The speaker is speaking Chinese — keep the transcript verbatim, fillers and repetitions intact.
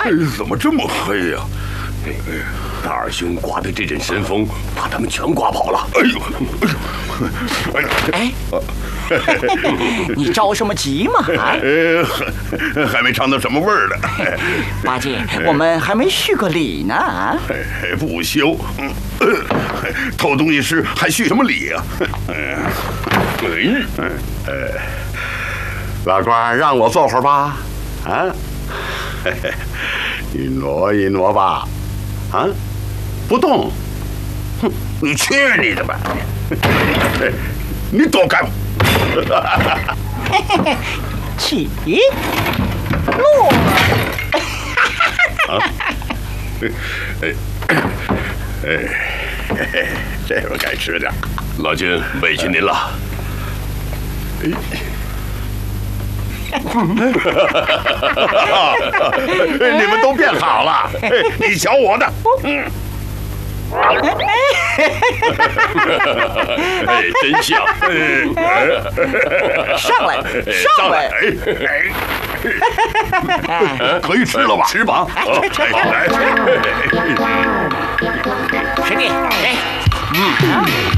怎么这么黑呀？ 大二兄刮的这阵神风，把他们全刮跑了。 哎呦，哎呦， 哎，你着什么急嘛？啊， 呃，还还没尝到什么味儿呢。 八戒，我们还没续个礼呢。啊， 不休，嗯，偷东西时还续什么礼啊？ 哎，呃，老官让我坐会儿吧。啊，一挪一挪吧。啊，不动。 哼，你去你的吧！你躲开我！ 起落。 啊，哎哎，这个该吃点。 老君，委屈您了。 哎。你们都变好了， 你瞧我的，嗯， 哎，真像， 上来，上来， 哎，可以吃了吧？ 吃吧， 吃吃吃，师弟，哎，嗯。